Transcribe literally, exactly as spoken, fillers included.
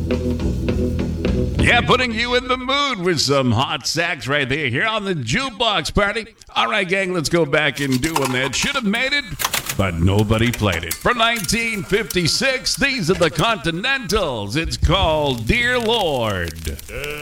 Yeah, putting you in the mood with some hot sax right there here on the Jukebox Party. All right, gang, let's go back and do one that should have made it, but nobody played it. From nineteen fifty-six, these are the Continentals. It's called Dear Lord.